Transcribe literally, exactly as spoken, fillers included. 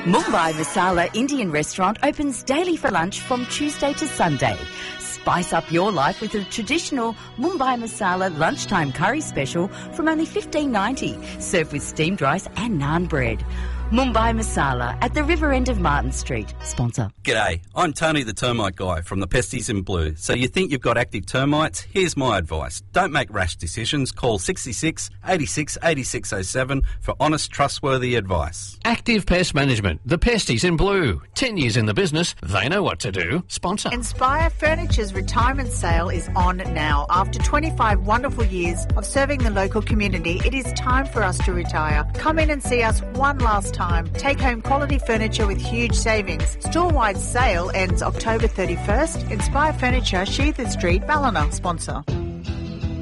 Mumbai Masala Indian restaurant opens daily for lunch from Tuesday to Sunday. Spice up your life with a traditional Mumbai Masala lunchtime curry special from only fifteen ninety, served with steamed rice and naan bread. Mumbai Masala at the river end of Martin Street. Sponsor. G'day, I'm Tony the Termite Guy from the Pesties in Blue. So you think you've got active termites? Here's my advice. Don't make rash decisions. Call sixty-six, eighty-six, eighty-six oh seven for honest, trustworthy advice. Active Pest Management. The Pesties in Blue. Ten years in the business. They know what to do. Sponsor. Inspire Furniture's retirement sale is on now. After twenty-five wonderful years of serving the local community, it is time for us to retire. Come in and see us one last time. Take home quality furniture with huge savings. Store-wide sale ends October thirty-first. Inspire Furniture, Sheether Street, Ballina. Sponsor.